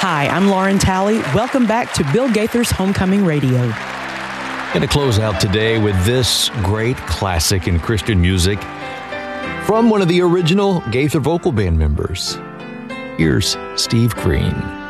Hi, I'm Lauren Talley. Welcome back to Bill Gaither's Homecoming Radio. Going to close out today with this great classic in Christian music from one of the original Gaither vocal band members. Here's Steve Green.